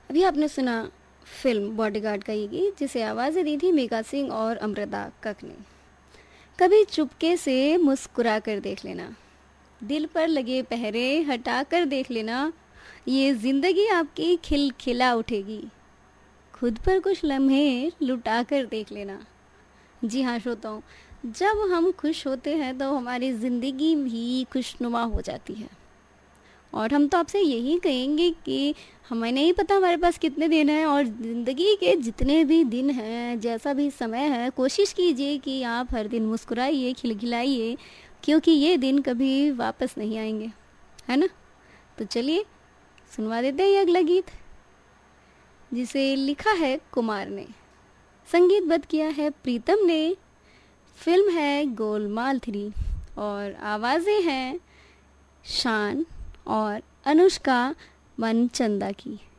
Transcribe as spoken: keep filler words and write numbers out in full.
अभी आपने सुना फिल्म बॉडीगार्ड का ये गीत, जिसे आवाज़ें दी थी मीका सिंह और अमृता कक ने। कभी चुपके से मुस्कुरा कर देख लेना, दिल पर लगे पहरे हटा कर देख लेना, ये ज़िंदगी आपकी खिल खिला उठेगी, खुद पर कुछ लम्हे लुटा कर देख लेना। जी हाँ श्रोताओं, जब हम खुश होते हैं तो हमारी ज़िंदगी भी खुशनुमा हो जाती है। और हम तो आपसे यही कहेंगे कि हमें नहीं पता हमारे पास कितने दिन हैं, और ज़िंदगी के जितने भी दिन हैं, जैसा भी समय है, कोशिश कीजिए कि आप हर दिन मुस्कुराइए, खिलखिलाइए, क्योंकि ये दिन कभी वापस नहीं आएंगे, है ना। तो चलिए सुनवा देते हैं ये अगला गीत, जिसे लिखा है कुमार ने, संगीतबद्ध किया है प्रीतम ने। फिल्म है गोलमाल थ्री और आवाज़ें हैं शान और अनुष्का मनचंदा की।